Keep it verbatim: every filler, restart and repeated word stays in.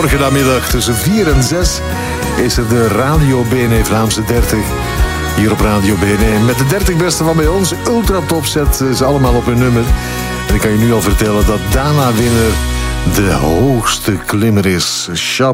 Morgen namiddag tussen vier en zes is er de Radio B N E Vlaamse dertig. Hier op Radio B N E. Met de dertig beste van bij ons. Ultra topset. Ze allemaal op hun nummer. En ik kan je nu al vertellen dat Dana winner de hoogste klimmer is. Chapeau.